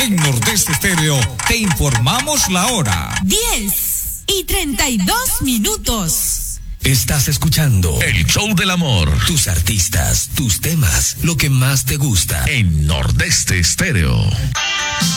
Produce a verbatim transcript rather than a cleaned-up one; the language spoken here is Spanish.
En Nordeste Estéreo te informamos la hora. diez y treinta y dos minutos. Estás escuchando El Show del Amor. Tus artistas, tus temas, lo que más te gusta. En Nordeste Estéreo.